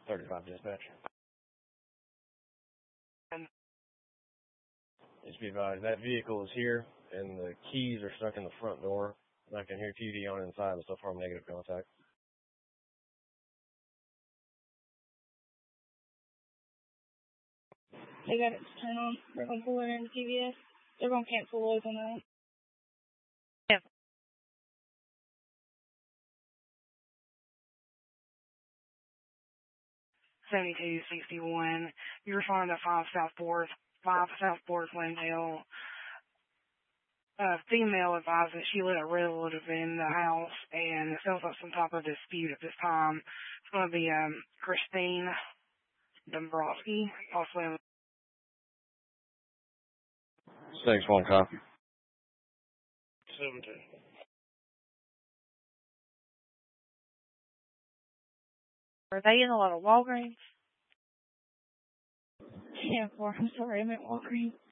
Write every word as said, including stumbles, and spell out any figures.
thirty-five dispatch. Just be advised, that vehicle is here, and the keys are stuck in the front door. I can hear T V on inside, but so far I'm negative contact. They got it to turn on. They're going to pull it into T V S. They're going to cancel those on that. Yeah. seventy-two sixty-one. You responded to five Southport, five Southport Glendale. A female advised that she let a relative in the house, and it sounds like some type of dispute at this time. It's going to be um, Christine Dombrowski, possibly. Six one copy. seventeen. Are they in a lot of Walgreens? Yeah, four. I'm sorry, I meant Walgreens.